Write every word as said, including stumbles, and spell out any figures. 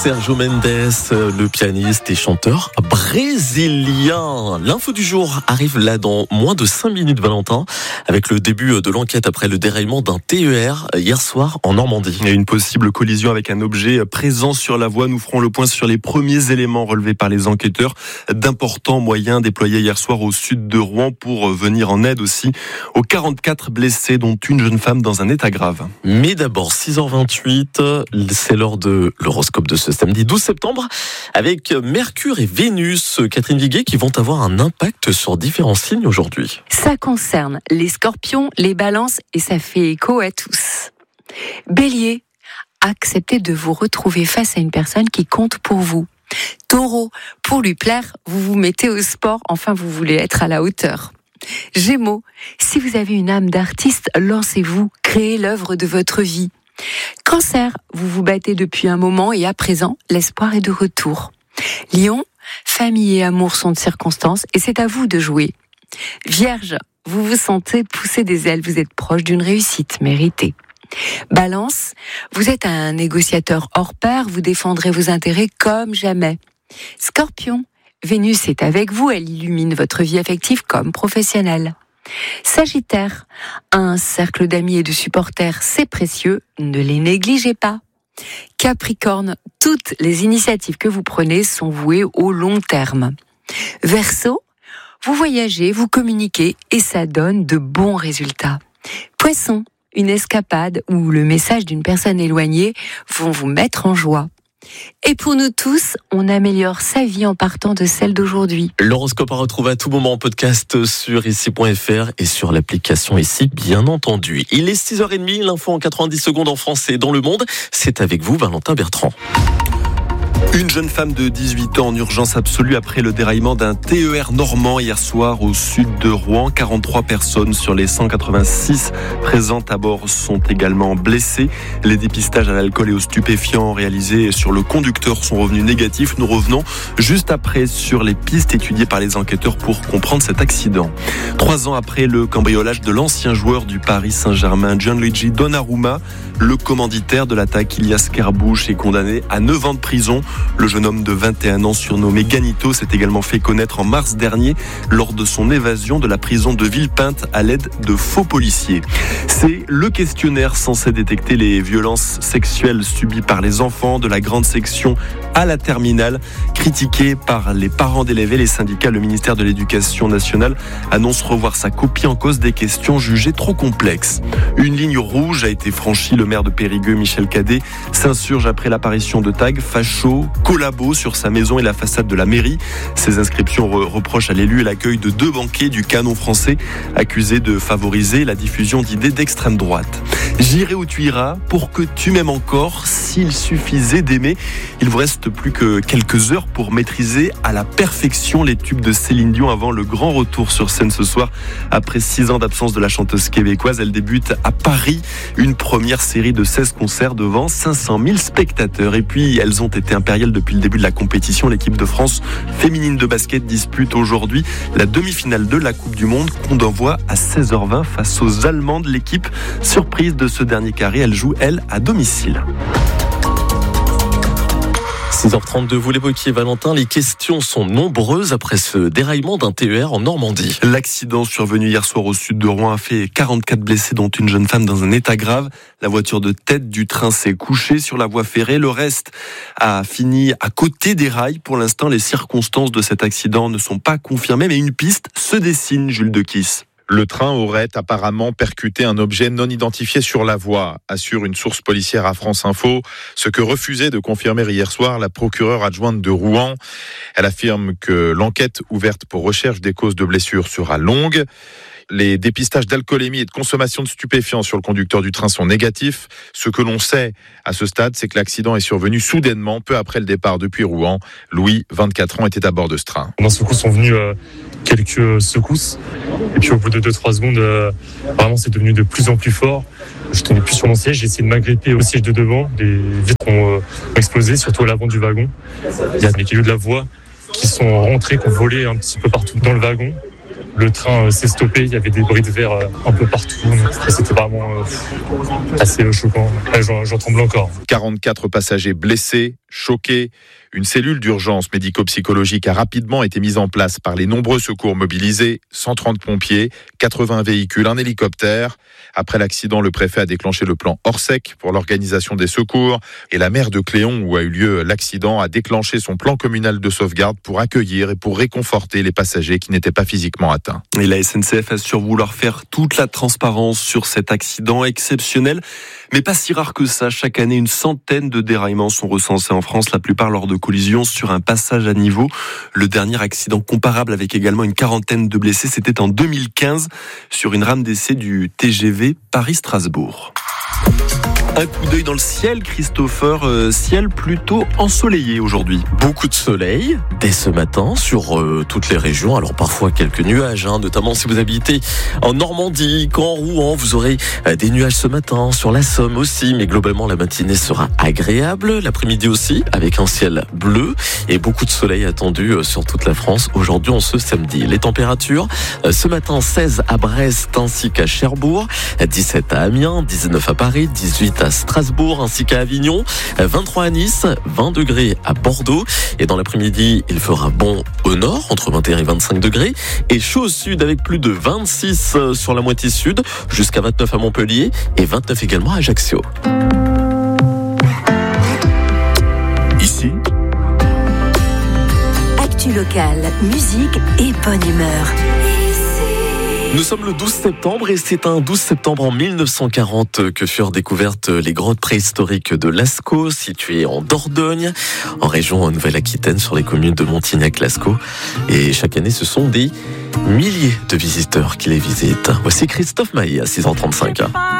Sergio Mendes, le pianiste et chanteur brésilien. L'info du jour arrive là dans moins de cinq minutes, Valentin, avec le début de l'enquête après le déraillement d'un T E R hier soir en Normandie. Il y a une possible collision avec un objet présent sur la voie. Nous ferons le point sur les premiers éléments relevés par les enquêteurs. D'importants moyens déployés hier soir au sud de Rouen pour venir en aide aussi aux quarante-quatre blessés, dont une jeune femme dans un état grave. Mais d'abord, six heures vingt-huit, c'est l'heure de l'horoscope de ce samedi douze septembre, avec Mercure et Vénus, Catherine Viguet, qui vont avoir un impact sur différents signes aujourd'hui. Ça concerne les scorpions, les balances, et ça fait écho à tous. Bélier, acceptez de vous retrouver face à une personne qui compte pour vous. Taureau, pour lui plaire, vous vous mettez au sport, enfin vous voulez être à la hauteur. Gémeaux, si vous avez une âme d'artiste, lancez-vous, créez l'œuvre de votre vie. Cancer, vous vous battez depuis un moment et à présent, l'espoir est de retour. Lion, famille et amour sont de circonstances et c'est à vous de jouer. Vierge, vous vous sentez pousser des ailes, vous êtes proche d'une réussite méritée. Balance, vous êtes un négociateur hors pair, vous défendrez vos intérêts comme jamais. Scorpion, Vénus est avec vous, elle illumine votre vie affective comme professionnelle. Sagittaire, un cercle d'amis et de supporters, c'est précieux, ne les négligez pas. Capricorne, toutes les initiatives que vous prenez sont vouées au long terme. Verseau, vous voyagez, vous communiquez et ça donne de bons résultats. Poisson, une escapade ou le message d'une personne éloignée vont vous mettre en joie. Et pour nous tous, on améliore sa vie en partant de celle d'aujourd'hui. L'horoscope à retrouver à tout moment en podcast sur ici point f r et sur l'application Ici, bien entendu. Il est six heures trente, l'info en quatre-vingt-dix secondes en français dans le monde. C'est avec vous, Valentin Bertrand. Une jeune femme de dix-huit ans en urgence absolue après le déraillement d'un T E R normand hier soir au sud de Rouen. quarante-trois personnes sur les cent quatre-vingt-six présentes à bord sont également blessées. Les dépistages à l'alcool et aux stupéfiants réalisés sur le conducteur sont revenus négatifs. Nous revenons juste après sur les pistes étudiées par les enquêteurs pour comprendre cet accident. Trois ans après le cambriolage de l'ancien joueur du Paris Saint-Germain, Gianluigi Donnarumma, le commanditaire de l'attaque Ilias Kerrbouch est condamné à neuf ans de prison. Le jeune homme de vingt et un ans surnommé Ganito s'est également fait connaître en mars dernier lors de son évasion de la prison de Villepinte à l'aide de faux policiers. C'est le questionnaire censé détecter les violences sexuelles subies par les enfants de la grande section à la terminale. Critiqué par les parents d'élèves et les syndicats, le ministère de l'Éducation nationale annonce revoir sa copie en cause des questions jugées trop complexes. Une ligne rouge a été franchie. Le maire de Périgueux, Michel Cadet, s'insurge après l'apparition de tags fachos, collabos sur sa maison et la façade de la mairie. Ces inscriptions re- reprochent à l'élu l'accueil de deux banquiers du canon français accusés de favoriser la diffusion d'idées d'extrême droite. J'irai où tu iras pour que tu m'aimes encore. S'il suffisait d'aimer, il vous reste plus que quelques heures pour maîtriser à la perfection les tubes de Céline Dion avant le grand retour sur scène ce soir. Après six ans d'absence de la chanteuse québécoise, elle débute à Paris, une première série de seize concerts devant cinq cent mille spectateurs. Et puis, elles ont été impériales depuis le début de la compétition. L'équipe de France féminine de basket dispute aujourd'hui la demi-finale de la Coupe du Monde qu'on envoie à seize heures vingt face aux Allemandes. L'équipe, surprise de ce dernier carré, elle joue, elle, à domicile. six heures trente-deux, vous l'évoquiez, Valentin, les questions sont nombreuses après ce déraillement d'un T E R en Normandie. L'accident survenu hier soir au sud de Rouen a fait quarante-quatre blessés, dont une jeune femme dans un état grave. La voiture de tête du train s'est couchée sur la voie ferrée. Le reste a fini à côté des rails. Pour l'instant, les circonstances de cet accident ne sont pas confirmées, mais une piste se dessine, Jules Dequisse. Le train aurait apparemment percuté un objet non identifié sur la voie, assure une source policière à France Info, ce que refusait de confirmer hier soir la procureure adjointe de Rouen. Elle affirme que l'enquête ouverte pour recherche des causes de blessures sera longue. Les dépistages d'alcoolémie et de consommation de stupéfiants sur le conducteur du train sont négatifs. Ce que l'on sait à ce stade, c'est que l'accident est survenu soudainement, peu après le départ depuis Rouen. Louis, vingt-quatre ans, était à bord de ce train. D'un secours sont venus euh, quelques secousses. Et puis au bout de deux trois secondes, euh, vraiment c'est devenu de plus en plus fort. Je tenais plus sur mon siège, j'ai essayé de m'agripper au siège de devant. Les vitres ont euh, explosé, surtout à l'avant du wagon. Il y a des tuyaux de la voie qui sont rentrés, qui ont volé un petit peu partout dans le wagon. Le train s'est stoppé, il y avait des bris de verre un peu partout. C'était vraiment assez choquant. J'en, j'en tremble encore. quarante-quatre passagers blessés, choqués. Une cellule d'urgence médico-psychologique a rapidement été mise en place par les nombreux secours mobilisés, cent trente pompiers, quatre-vingts véhicules, un hélicoptère. Après l'accident, le préfet a déclenché le plan Orsec pour l'organisation des secours et la maire de Cléon, où a eu lieu l'accident, a déclenché son plan communal de sauvegarde pour accueillir et pour réconforter les passagers qui n'étaient pas physiquement atteints. Et la S N C F assure vouloir faire toute la transparence sur cet accident exceptionnel, mais pas si rare que ça. Chaque année, une centaine de déraillements sont recensés en France, la plupart lors de collisions sur un passage à niveau. Le dernier accident comparable avec également une quarantaine de blessés, c'était en deux mille quinze sur une rame d'essai du T G V Paris-Strasbourg. Un coup d'œil dans le ciel, Christopher, euh, ciel plutôt ensoleillé aujourd'hui. Beaucoup de soleil dès ce matin sur euh, toutes les régions. Alors parfois quelques nuages, hein, notamment si vous habitez en Normandie, Caen, Rouen, vous aurez euh, des nuages ce matin, sur la Somme aussi. Mais globalement, la matinée sera agréable. L'après-midi aussi, avec un ciel bleu et beaucoup de soleil attendu euh, sur toute la France aujourd'hui en ce samedi. Les températures, euh, ce matin seize à Brest ainsi qu'à Cherbourg, dix-sept à Amiens, dix-neuf à Paris, dix-huit à Strasbourg ainsi qu'à Avignon, vingt-trois à Nice, vingt degrés à Bordeaux. Et dans l'après-midi, il fera bon au nord, entre vingt et un et vingt-cinq degrés, et chaud au sud avec plus de vingt-six sur la moitié sud, jusqu'à vingt-neuf à Montpellier et vingt-neuf également à Ajaccio. Ici, Actu locale, musique et bonne humeur. Nous sommes le douze septembre et c'est un douze septembre en mille neuf cent quarante que furent découvertes les grottes préhistoriques de Lascaux, situées en Dordogne, en région Nouvelle-Aquitaine, sur les communes de Montignac-Lascaux. Et chaque année, ce sont des milliers de visiteurs qui les visitent. Voici Christophe Maé à six heures trente-cinq.